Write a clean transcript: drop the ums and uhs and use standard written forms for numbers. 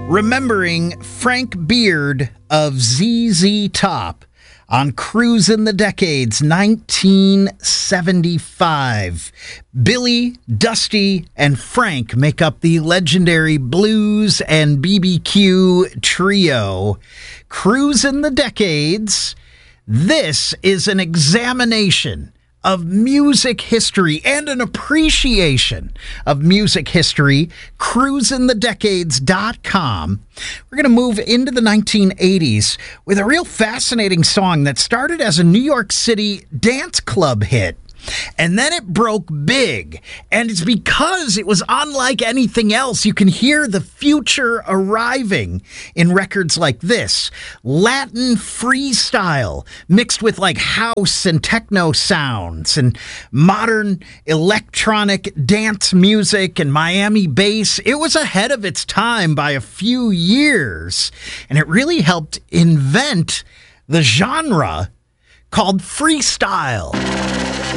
remembering Frank Beard of ZZ Top on Cruisin' the Decades, 1975. Billy, Dusty, and Frank make up the legendary Blues and BBQ trio. Cruisin' the Decades. This is an examination of music history and an appreciation of music history. Cruisinthedecades.com. We're going to move into the 1980s with a real fascinating song that started as a New York City dance club hit. And then it broke big. And it's because it was unlike anything else. You can hear the future arriving in records like this. Latin freestyle mixed with like house and techno sounds and modern electronic dance music and Miami bass. It was ahead of its time by a few years. And it really helped invent the genre called freestyle.